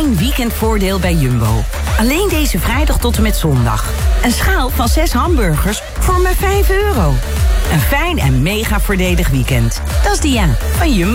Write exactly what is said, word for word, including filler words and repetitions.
één weekendvoordeel bij Jumbo. Alleen deze vrijdag tot en met zondag. Een schaal van zes hamburgers voor maar vijf euro. Een fijn en mega voordelig weekend. Dat is Dia van Jumbo.